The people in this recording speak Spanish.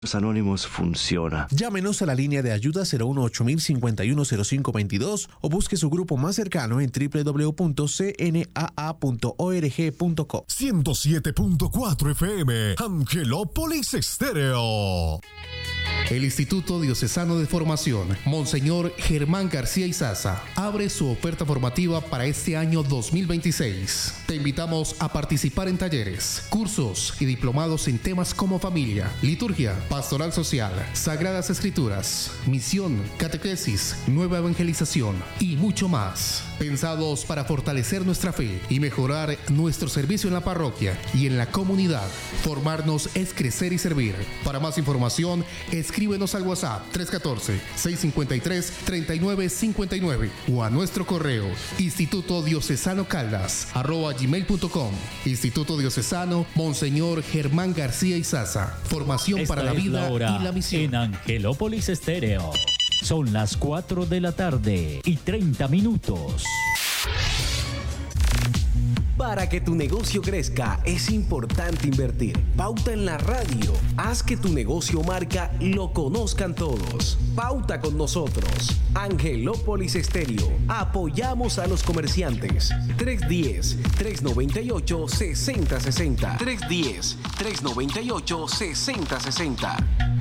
Los Anónimos funciona. Llámenos a la línea de ayuda 018-051-0522 o busque su grupo más cercano en www.cnaa.org.co. 107.4 FM, Angelópolis Estéreo. El Instituto Diocesano de Formación, Monseñor Germán García Izaza, abre su oferta formativa para este año 2026. Te invitamos a participar en talleres, cursos y diplomados en temas como familia, liturgia, pastoral social, sagradas escrituras, misión, catequesis, nueva evangelización y mucho más. Pensados para fortalecer nuestra fe y mejorar nuestro servicio en la parroquia y en la comunidad. Formarnos es crecer y servir. Para más información, escríbenos al WhatsApp 314-653-3959 o a nuestro correo institutodiocesanocaldas@gmail.com. Instituto Diocesano Monseñor Germán García Izaza. Formación para la vida y la misión. En Angelópolis Estéreo. Son las 4 de la tarde y 30 minutos. Para que tu negocio crezca es importante invertir. Pauta en la radio. Haz que tu negocio marca lo conozcan todos. Pauta con nosotros. Angelópolis Estéreo. Apoyamos a los comerciantes. 310-398-6060. 310-398-6060.